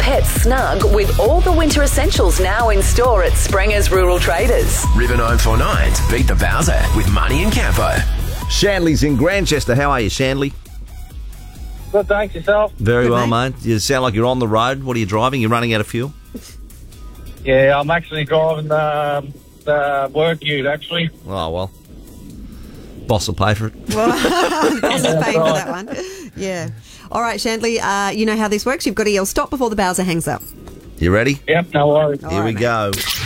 pets snug with all the winter essentials now in store at Sprenger's Rural Traders. River 949's Beat the Bowser with Money and Campo. Shanley's in Grantchester. How are you, Shanley? Good, thanks. Yourself? Very well, mate. You sound like you're on the road. What are you driving? You're running out of fuel? Yeah, I'm actually driving the work ute, actually. Oh, well. Boss will pay for it. Well, boss is paying for that one. Yeah. All right, Shanley, you know how this works. You've got to yell stop before the Bowser hangs up. You ready? Yep, no worries. Here we go.